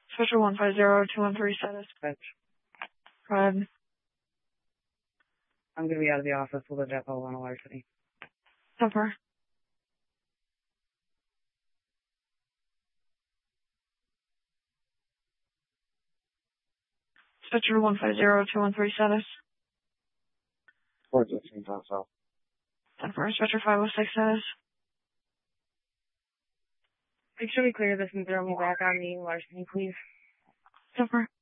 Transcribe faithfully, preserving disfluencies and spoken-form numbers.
Switcher one five zero two one three status. Switch. Go ahead. I'm going to be out of the office with a depot on a larceny. Temper. Switcher one five zero two one three status. four sixteen South South. Temper. Switcher five oh six status. Make sure we clear this and throw me back on the larceny, please. Temper.